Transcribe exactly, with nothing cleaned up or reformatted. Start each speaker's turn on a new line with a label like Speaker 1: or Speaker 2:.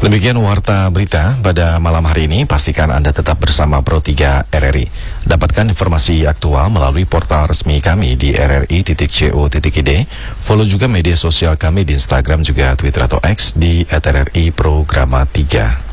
Speaker 1: Demikian warta berita pada malam hari ini. Pastikan Anda tetap bersama Pro tiga R R I. Dapatkan informasi aktual melalui portal resmi kami di r r i titik co titik i d. Follow juga media sosial kami di Instagram juga Twitter atau X di at r r i programa tiga.